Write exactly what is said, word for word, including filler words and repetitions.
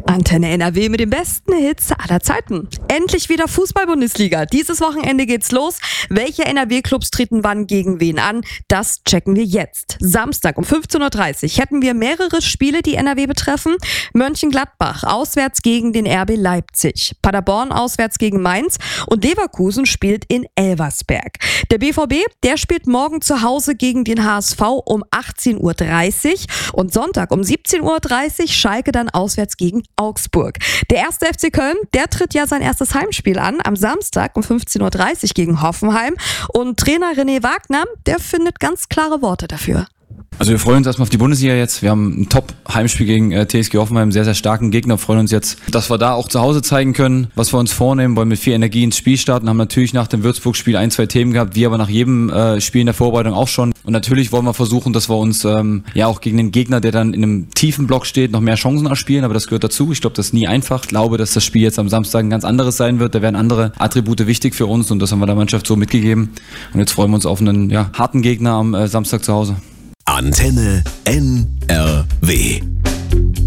Antenne N R W mit den besten Hits aller Zeiten. Endlich wieder Fußball-Bundesliga. Dieses Wochenende geht's los. Welche N R W-Clubs treten wann gegen wen an? Das checken wir jetzt. Samstag um fünfzehn Uhr dreißig hätten wir mehrere Spiele, die N R W betreffen. Mönchengladbach auswärts gegen den R B Leipzig. Paderborn auswärts gegen Mainz. Und Leverkusen spielt in Elversberg. Der B V B, der spielt morgen zu Hause gegen den H S V um achtzehn Uhr dreißig. Und Sonntag um siebzehn Uhr dreißig Schalke dann auswärts gegen Augsburg. Der erste F C Köln, der tritt ja sein erstes Heimspiel an, am Samstag um fünfzehn Uhr dreißig gegen Hoffenheim. Und Trainer René Wagner, der findet ganz klare Worte dafür. Also wir freuen uns erstmal auf die Bundesliga jetzt. Wir haben ein Top-Heimspiel gegen äh, T S G Hoffenheim, einen sehr, sehr starken Gegner. Wir freuen uns jetzt, dass wir da auch zu Hause zeigen können, was wir uns vornehmen, wollen mit viel Energie ins Spiel starten. Haben natürlich nach dem Würzburg-Spiel ein, zwei Themen gehabt, wie aber nach jedem äh, Spiel in der Vorbereitung auch schon. Und natürlich wollen wir versuchen, dass wir uns ähm, ja auch gegen den Gegner, der dann in einem tiefen Block steht, noch mehr Chancen erspielen. Aber das gehört dazu. Ich glaube, das ist nie einfach. Ich glaube, dass das Spiel jetzt am Samstag ein ganz anderes sein wird. Da werden andere Attribute wichtig für uns und das haben wir der Mannschaft so mitgegeben. Und jetzt freuen wir uns auf einen ja, harten Gegner am äh, Samstag zu Hause. Antenne N R W